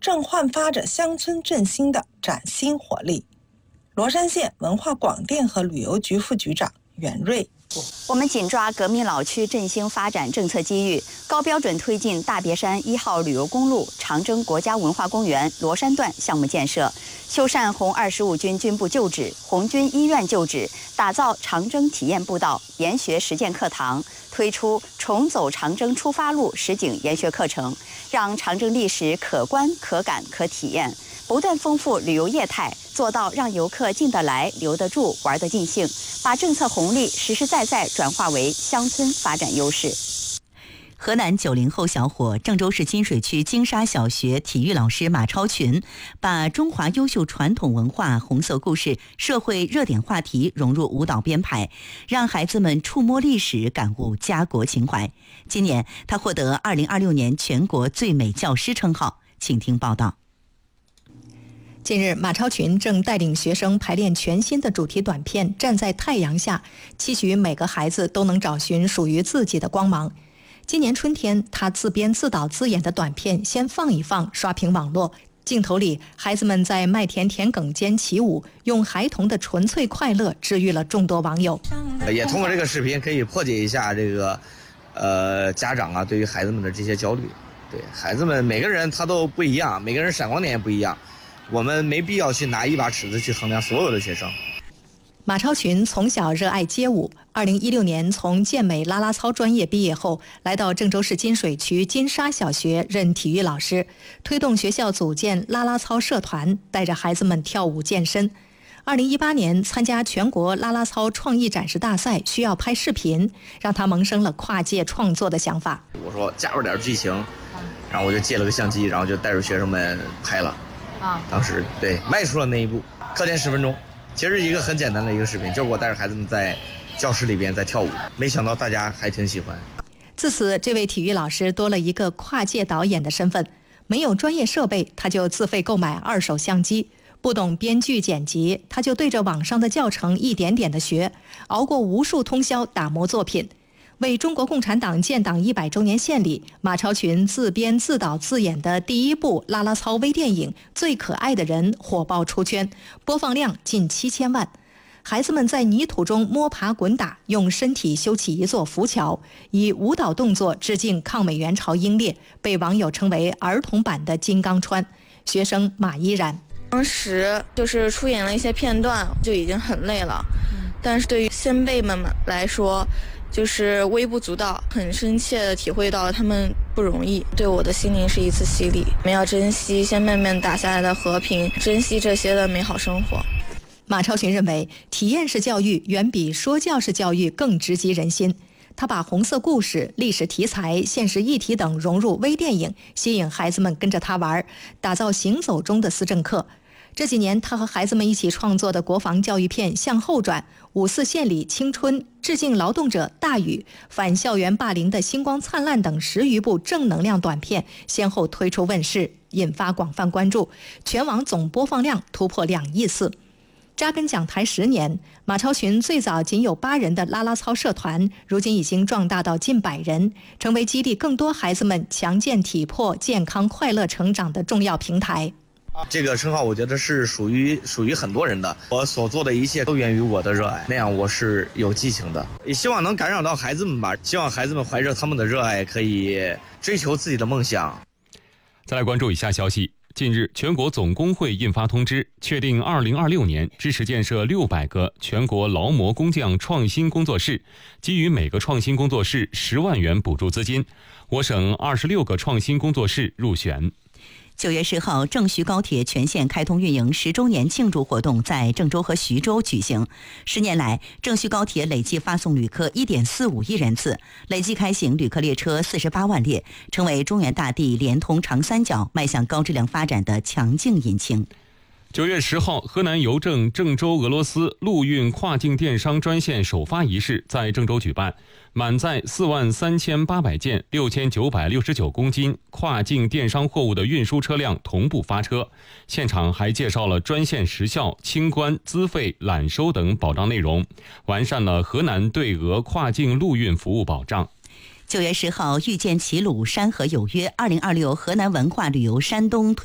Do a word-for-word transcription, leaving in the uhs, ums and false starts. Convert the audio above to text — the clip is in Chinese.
正焕发着乡村振兴的崭新活力。罗山县文化广电和旅游局副局长袁瑞， 我们紧抓革命老区振兴发展政策机遇，高标准推进大别山一号旅游公路长征国家文化公园罗山段项目建设，修缮红二十五军军部旧址、红军医院旧址，打造长征体验步道、研学实践课堂，推出重走长征出发路实景研学课程，让长征历史可观、可感、可体验，不断丰富旅游业态，做到让游客进得来、留得住、玩得尽兴，把政策红利实实在在转化为乡村发展优势。河南九零后小伙、郑州市金水区金沙小学体育老师马超群，把中华优秀传统文化、红色故事、社会热点话题融入舞蹈编排，让孩子们触摸历史，感悟家国情怀。今年，他获得二零二六年全国最美教师称号。请听报道。近日，马超群正带领学生排练全新的主题短片《站在太阳下》，期许每个孩子都能找寻属于自己的光芒。今年春天，他自编自导自演的短片《先放一放》刷屏网络。镜头里，孩子们在麦田田埂间起舞，用孩童的纯粹快乐治愈了众多网友。 也通过这个视频可以破解一下这个，呃，家长啊对于孩子们的这些焦虑。对孩子们每个人他都不一样，每个人闪光点也不一样，我们没必要去拿一把尺子去衡量所有的学生。 马超群从小热爱街舞，二零一六年从健美啦啦操专业毕业后，来到郑州市金水区金沙小学任体育老师，推动学校组建啦啦操社团，带着孩子们跳舞健身。二零一八年参加全国啦啦操创意展示大赛，需要拍视频，让他萌生了跨界创作的想法。 我说加入点剧情，然后我就借了个相机，然后就带着学生们拍了。啊，当时对迈出了那一步，课前十分钟，其实一个很简单的一个视频，就是我带着孩子们在教室里边在跳舞，没想到大家还挺喜欢。 自此，这位体育老师多了一个跨界导演的身份，没有专业设备，他就自费购买二手相机。不懂编剧剪辑，他就对着网上的教程一点点的学，熬过无数通宵打磨作品。为中国共产党建党一百周年献礼，马超群自编自导自演的第一部啦啦操微电影《最可爱的人》火爆出圈，播放量近七千万。孩子们在泥土中摸爬滚打，用身体修起一座浮桥，以舞蹈动作致敬抗美援朝英烈，被网友称为儿童版的金刚川。学生马依然， 当时就是出演了一些片段，就已经很累了，但是对于先辈们来说，就是微不足道，很深切地体会到了他们不容易，对我的心灵是一次洗礼。我们要珍惜先辈们打下来的和平，珍惜这些的美好生活。 马超群认为，体验式教育远比说教式教育更直击人心。他把红色故事、历史题材、现实议题等融入微电影，吸引孩子们跟着他玩，打造行走中的思政课。这几年，他和孩子们一起创作的国防教育片《向后转》、五四献礼青春、致敬劳动者大雨、反校园霸凌的星光灿烂等十余部正能量短片先后推出问世，引发广泛关注，全网总播放量突破两亿次。扎根讲台十年，马超群最早仅有八人的啦啦操社团，如今已经壮大到近百人，成为激励更多孩子们强健体魄、健康快乐成长的重要平台。 这个称号我觉得是属于属于很多人的，我所做的一切都源于我的热爱，那样我是有激情的，也希望能感染到孩子们吧，希望孩子们怀着他们的热爱可以追求自己的梦想。 再来关注以下消息。近日，全国总工会印发通知，确定二零二六年支持建设六百个全国劳模工匠创新工作室，给予每个创新工作室十万元补助资金。我省二十六个创新工作室入选。九月十号，郑徐高铁全线开通运营十周年庆祝活动在郑州和徐州举行。十年来，郑徐高铁累计发送旅客一点四五亿人次，累计开行旅客列车四十八万列，成为中原大地连通长三角、迈向高质量发展的强劲引擎。九月十号，河南邮政郑州俄罗斯陆运跨境电商专线首发仪式在郑州举办，满载四万三千八百件、六千九百六十九公斤跨境电商货物的运输车辆同步发车。现场还介绍了专线时效、清关、资费、揽收等保障内容，完善了河南对俄跨境陆运服务保障。九月十号，遇见齐鲁山河有约二零二六河南文化旅游山东